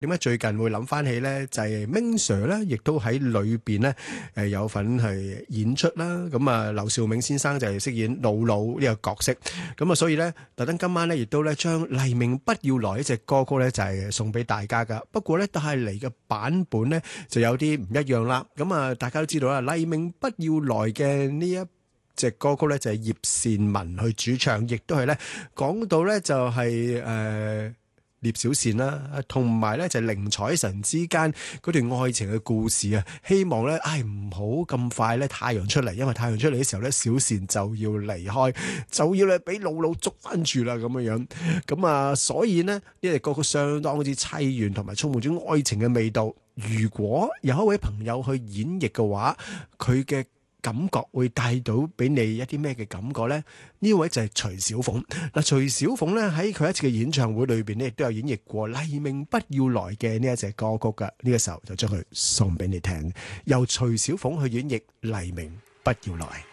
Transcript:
點解最近會諗翻起咧？就係 Ming Sir 咧，亦都喺裏邊咧有份係演出啦。咁啊，劉兆銘先生就係飾演老呢個角色。咁啊，所以咧特登今晚咧亦都咧將黎明不要來呢隻歌曲咧就係送俾大家噶。不過咧帶嚟嘅版本咧就有啲唔一樣啦。咁啊，大家都知道啦，黎明不要來嘅呢一隻歌曲咧就係葉倩文去主唱，亦都係咧講到咧就係聶小倩啦，同埋咧就係寧采臣之間嗰段愛情嘅故事啊，希望咧唔好咁快咧太陽出嚟，因為太陽出嚟嘅時候咧，小倩就要離開，就要咧俾老捉翻住啦咁樣。咁啊，所以呢，呢隻歌曲相當之淒怨，同埋充滿咗愛情嘅味道。如果有一位朋友去演繹嘅話，佢嘅感覺會帶到俾你一啲咩嘅感覺呢？呢位就係徐小鳳。嗱，徐小鳳咧喺佢一次嘅演唱會裏邊咧，亦都有演繹過《黎明不要來》嘅呢一隻歌曲噶。呢個時候就將佢送俾你聽，由徐小鳳去演繹《黎明不要來》。